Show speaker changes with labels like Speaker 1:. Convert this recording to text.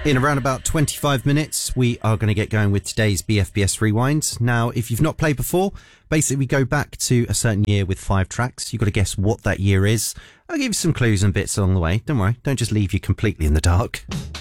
Speaker 1: In around about 25 minutes, we are going to get going with today's BFBS Rewind. Now, if you've not played before, basically we go back to a certain year with 5 tracks. You've got to guess what that year is. I'll give you some clues and bits along the way. Don't worry, don't just leave you completely in the dark.